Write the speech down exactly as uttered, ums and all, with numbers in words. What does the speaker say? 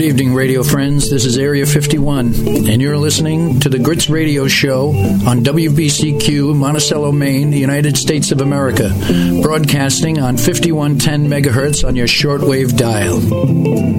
evening, radio friends. This is Area fifty-one, and you're listening to the Grits Radio Show on W B C Q, Monticello, Maine, the United States of America, broadcasting on fifty-one ten megahertz on your shortwave dial.